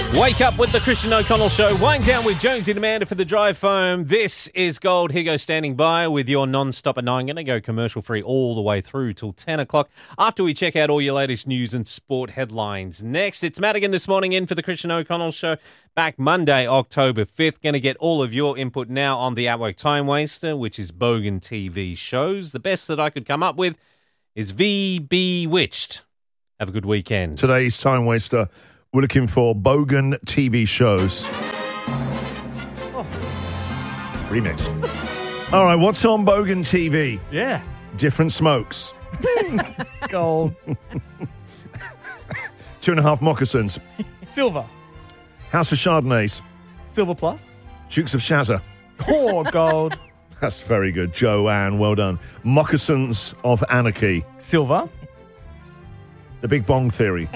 Wake up with the Christian O'Connell Show. Wind down with Jonesy and Amanda for the drive home. This is Gold. Higo standing by with your non-stop at 9. Going to go commercial-free all the way through till 10 o'clock after we check out all your latest news and sport headlines. Next, it's Madigan this morning in for the Christian O'Connell Show. Back Monday, October 5th. Going to get all of your input now on the Outwork Time Waster, which is Bogan TV shows. The best that I could come up with is VB Witched. Have a good weekend. Today's Time Waster. We're looking for Bogan TV shows. Remix. All right, what's on Bogan TV? Yeah. Different smokes. Gold. 2.5 moccasins. Silver. House of Chardonnays. Silver plus. Dukes of Shazza. Oh, gold. That's very good. Joanne, well done. Moccasins of Anarchy. Silver. The Big Bong Theory.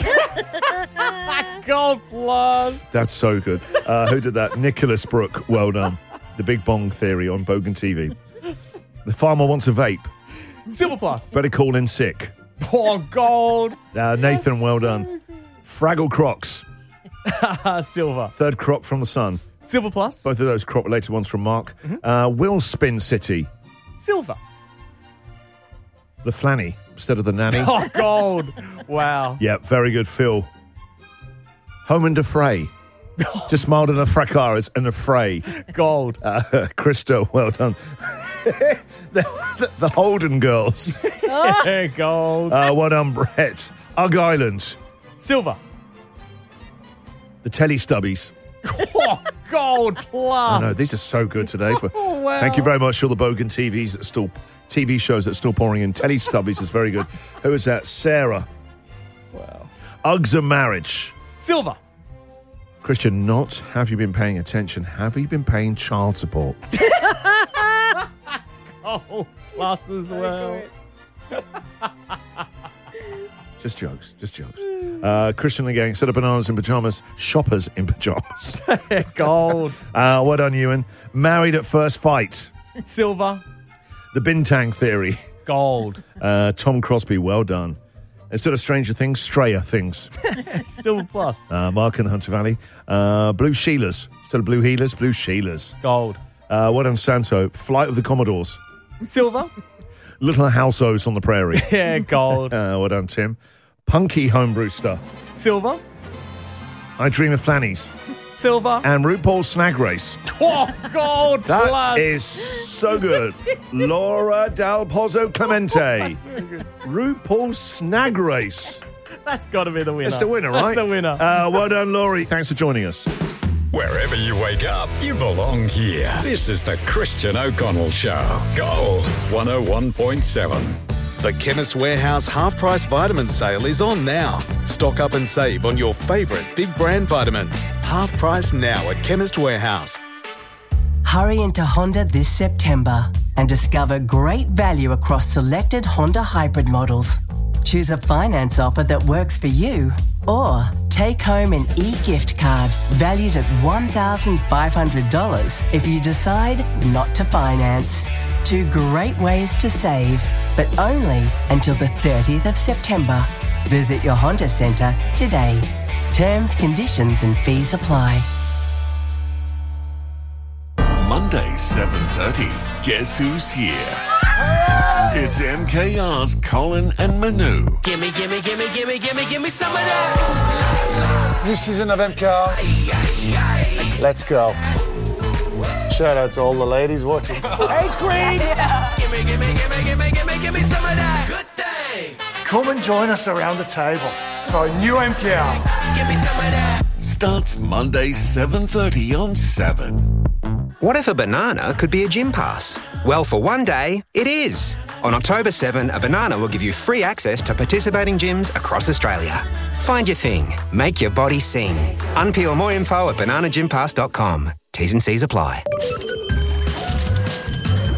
Gold plus. That's so good. Who did that? Nicholas Brooke, well done. The Big Bong Theory on Bogan TV. The Farmer Wants a Vape. Silver plus. Better Call In Sick. Oh, gold. Nathan, well done. Fraggle Crocs. Silver. Third Croc from the Sun. Silver plus. Both of those crop-related ones from Mark. Will Spin City. Silver. The Flanny instead of the Nanny. Oh, gold. Wow. Yeah, very good, Phil. Home and Affray. Just mild and a fracas and a fray. Gold. Krista, well done. the Holden Girls. Yeah, gold. Well done, Brett. Ugg Island. Silver. The Telestubbies. Oh, gold plus. I know, these are so good today. Oh, wow. Thank you very much to all the Bogan TV shows that are still pouring in. Telestubbies is very good. Who is that? Sarah. Wow. Uggs and Marriage. Silver. Christian, not have you been paying attention? Have you been paying child support? Gold plus as well. Just jokes. Christian and the gang, set of bananas in pyjamas, shoppers in pyjamas. Gold. Well done, Ewan. Married at First Fight. Silver. The Bintang Theory. Gold. Tom Crosby, well done. Instead of Stranger Things, Strayer Things. Silver plus. Mark in the Hunter Valley. Blue Sheilas. Instead of Blue Healers, Blue Sheilas. Gold. Well done, Santo. Flight of the Commodores. Silver. Little Houseos on the Prairie. Yeah, gold. Well done, Tim. Punky Homebrewster. Silver. I Dream of Flannies. Silver. And RuPaul's Snag Race. Oh, gold That plus. is so good. Laura Dal Pozzo Clemente. That's very good. RuPaul's Snag Race. That's got to be the winner. It's the winner, right? That's the winner. Well done, Laurie. Thanks for joining us. Wherever you wake up, you belong here. This is the Christian O'Connell Show. Gold 101.7. The Chemist Warehouse half-price vitamin sale is on now. Stock up and save on your favourite big brand vitamins. Half price now at Chemist Warehouse. Hurry into Honda this September and discover great value across selected Honda hybrid models. Choose a finance offer that works for you, or take home an e-gift card valued at $1,500 if you decide not to finance. 2 great ways to save, but only until the 30th of September. Visit your Honda Centre today. Terms, conditions and fees apply. Monday, 7:30. Guess who's here? It's MKR's Colin and Manu. Gimme some of that. New season of MKR. Let's go. Shout out to all the ladies watching. Hey, Queen! Yeah. Gimme some of that. Good thing. Come and join us around the table for a new MKR. Give me some of that. Starts Monday, 7:30 on 7. What if a banana could be a gym pass? Well, for one day, it is. On October 7, a banana will give you free access to participating gyms across Australia. Find your thing. Make your body sing. Unpeel more info at bananagympass.com. T's and C's apply.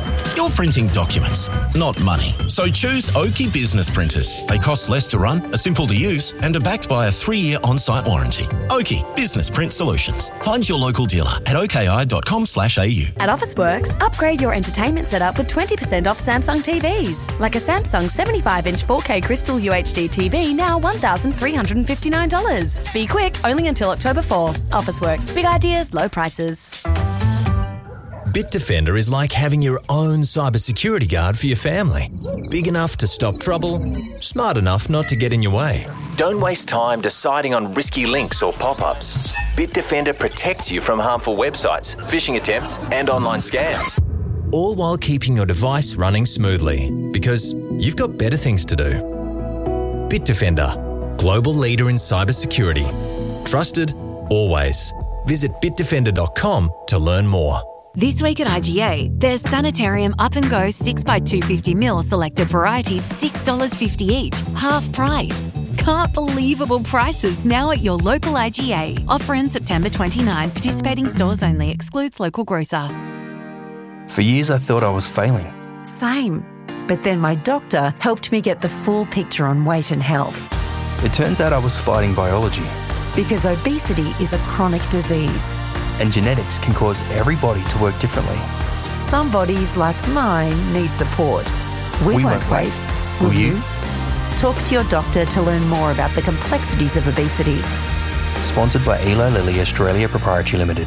You're printing documents, not money. So choose Oki Business Printers. They cost less to run, are simple to use, and are backed by a 3-year on-site warranty. Oki Business Print Solutions. Find your local dealer at oki.com/au. At Officeworks, upgrade your entertainment setup with 20% off Samsung TVs. Like a Samsung 75-inch 4K Crystal UHD TV, now $1,359. Be quick, only until October 4. Officeworks, big ideas, low prices. Bitdefender is like having your own cybersecurity guard for your family. Big enough to stop trouble, smart enough not to get in your way. Don't waste time deciding on risky links or pop-ups. Bitdefender protects you from harmful websites, phishing attempts, and online scams. All while keeping your device running smoothly, because you've got better things to do. Bitdefender, global leader in cybersecurity. Trusted, always. Visit bitdefender.com to learn more. This week at IGA, there's Sanitarium Up and Go 6x250ml selected varieties, $6.50 each, half price. Can't believable prices now at your local IGA. Offer ends September 29. Participating stores only. Excludes local grocer. For years I thought I was failing. Same. But then my doctor helped me get the full picture on weight and health. It turns out I was fighting biology. Because obesity is a chronic disease. And genetics can cause every body to work differently. Some bodies, like mine, need support. We won't wait. Will you? Talk to your doctor to learn more about the complexities of obesity. Sponsored by Eli Lilly Australia Proprietary Limited.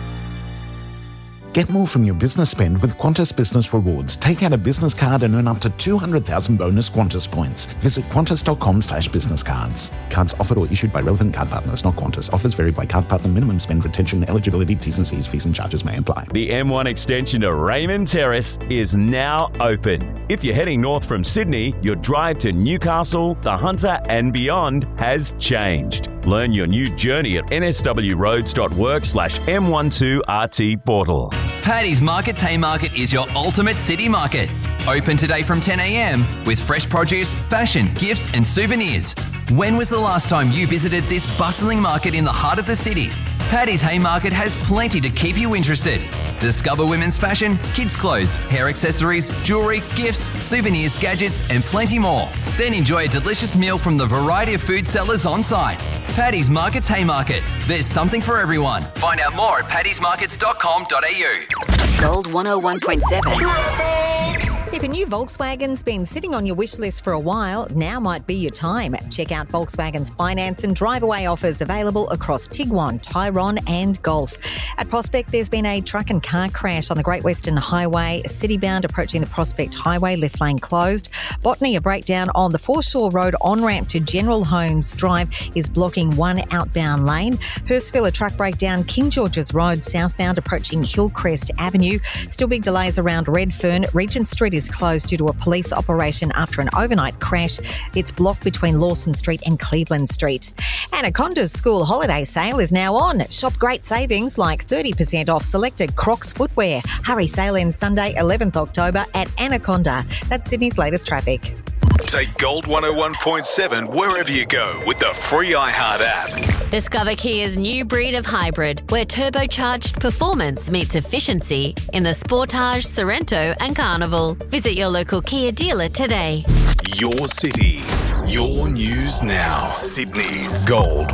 Get more from your business spend with Qantas Business Rewards. Take out a business card and earn up to 200,000 bonus Qantas points. Visit qantas.com/business cards. Cards offered or issued by relevant card partners, not Qantas. Offers vary by card partner. Minimum spend, retention, eligibility, T's and C's, fees and charges may apply. The M1 extension to Raymond Terrace is now open. If you're heading north from Sydney, your drive to Newcastle, the Hunter and beyond has changed. Learn your new journey at nswroads.work/M12RT portal. Paddy's Markets Haymarket is your ultimate city market. Open today from 10 a.m. with fresh produce, fashion, gifts and souvenirs. When was the last time you visited this bustling market in the heart of the city? Paddy's Haymarket has plenty to keep you interested. Discover women's fashion, kids' clothes, hair accessories, jewellery, gifts, souvenirs, gadgets and plenty more. Then enjoy a delicious meal from the variety of food sellers on site. Paddy's Markets Haymarket. There's something for everyone. Find out more at paddysmarkets.com.au. Gold 101.7. If a new Volkswagen's been sitting on your wish list for a while, now might be your time. Check out Volkswagen's finance and drive-away offers available across Tiguan, Tyrone and Golf. At Prospect, there's been a truck and car crash on the Great Western Highway, citybound approaching the Prospect Highway, lift lane closed. Botany, a breakdown on the Foreshore Road on-ramp to General Holmes Drive is blocking one outbound lane. Hurstville, a truck breakdown, King George's Road, southbound approaching Hillcrest Avenue. Still big delays around Redfern. Regent Street is closed due to a police operation after an overnight crash. It's blocked between Lawson Street and Cleveland Street. Anaconda's school holiday sale is now on. Shop great savings like 30% off selected Crocs footwear. Hurry, sale ends Sunday, 11th October at Anaconda. That's Sydney's latest traffic. Take Gold 101.7 wherever you go with the free iHeart app. Discover Kia's new breed of hybrid, where turbocharged performance meets efficiency in the Sportage, Sorento and Carnival. Visit your local Kia dealer today. Your city, your news now. Sydney's Gold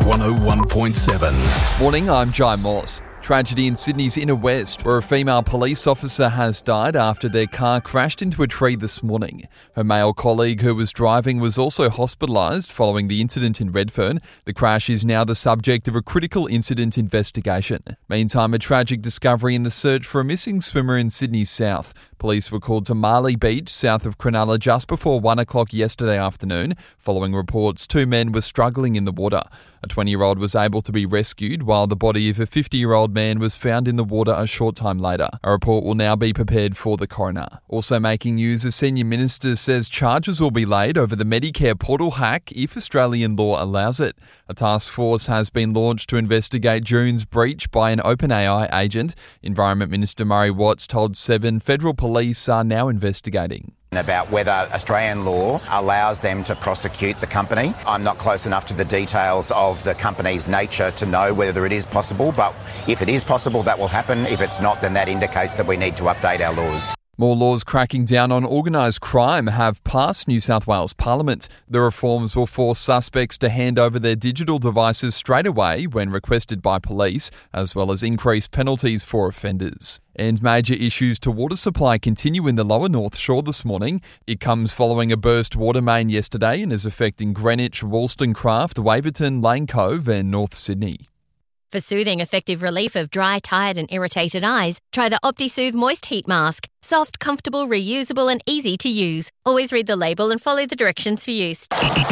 101.7. Morning, I'm Jai Moss. Tragedy in Sydney's inner west, where a female police officer has died after their car crashed into a tree this morning. Her male colleague who was driving was also hospitalised following the incident in Redfern. The crash is now the subject of a critical incident investigation. Meantime, a tragic discovery in the search for a missing swimmer in Sydney's south. Police were called to Marley Beach, south of Cronulla, just before 1 o'clock yesterday afternoon, following reports 2 men were struggling in the water. A 20-year-old was able to be rescued, while the body of a 50-year-old man was found in the water a short time later. A report will now be prepared for the coroner. Also making news, a senior minister says charges will be laid over the Medicare portal hack if Australian law allows it. A task force has been launched to investigate June's breach by an OpenAI agent. Environment Minister Murray Watts told Seven federal police are now investigating. About whether Australian law allows them to prosecute the company. I'm not close enough to the details of the company's nature to know whether it is possible, but if it is possible, that will happen. If it's not, then that indicates that we need to update our laws. More laws cracking down on organised crime have passed New South Wales Parliament. The reforms will force suspects to hand over their digital devices straight away when requested by police, as well as increase penalties for offenders. And major issues to water supply continue in the lower North Shore this morning. It comes following a burst water main yesterday and is affecting Greenwich, Wollstonecraft, Waverton, Lane Cove and North Sydney. For soothing, effective relief of dry, tired and irritated eyes, try the OptiSooth Moist Heat Mask. Soft, comfortable, reusable and easy to use. Always read the label and follow the directions for use.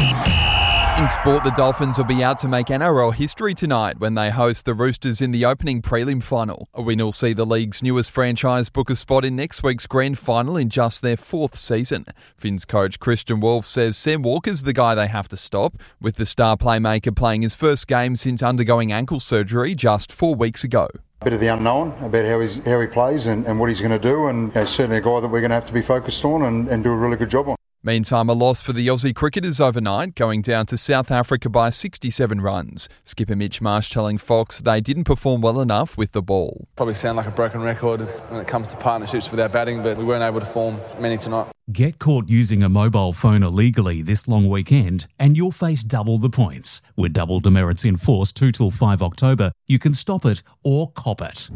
In sport, the Dolphins will be out to make NRL history tonight when they host the Roosters in the opening prelim final. A win will see the league's newest franchise book a spot in next week's grand final in just their 4th season. Finns coach Christian Wolf says Sam Walker's the guy they have to stop, with the star playmaker playing his first game since undergoing ankle surgery just 4 weeks ago. A bit of the unknown about how he plays and what he's going to do, and certainly a guy that we're going to have to be focused on and do a really good job on. Meantime, a loss for the Aussie cricketers overnight, going down to South Africa by 67 runs. Skipper Mitch Marsh telling Fox they didn't perform well enough with the ball. Probably sound like a broken record when it comes to partnerships with our batting, but we weren't able to form many tonight. Get caught using a mobile phone illegally this long weekend and you'll face double the points. With double demerits in force 2 till 5 October, you can stop it or cop it.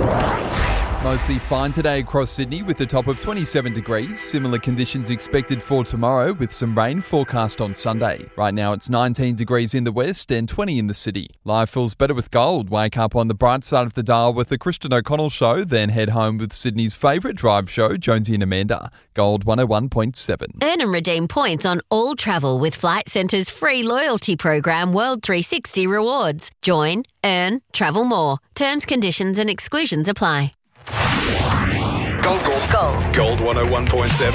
Mostly fine today across Sydney with a top of 27 degrees. Similar conditions expected for tomorrow with some rain forecast on Sunday. Right now it's 19 degrees in the west and 20 in the city. Life feels better with gold. Wake up on the bright side of the dial with the Kristen O'Connell Show, then head home with Sydney's favourite drive show, Jonesy and Amanda. Gold 101.7. Earn and redeem points on all travel with Flight Centre's free loyalty program World 360 Rewards. Join, earn, travel more. Terms, conditions and exclusions apply. Gold. Gold 101.7.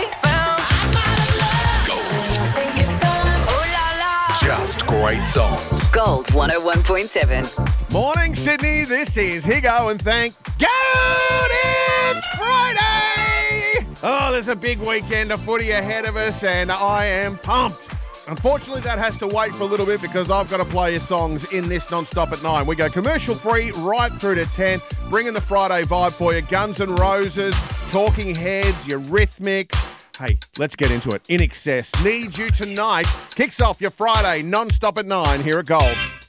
Just great songs. Gold 101.7. Morning, Sydney. This is Higo, and thank God it's Friday. Oh, there's a big weekend of footy ahead of us, and I am pumped. Unfortunately, that has to wait for a little bit because I've got to play your songs in this non-stop at 9. We go commercial-free right through to 10, bringing the Friday vibe for you. Guns N' Roses, Talking Heads, Eurythmics. Hey, let's get into it. In Excess, Need You Tonight kicks off your Friday non-stop at 9 here at Gold.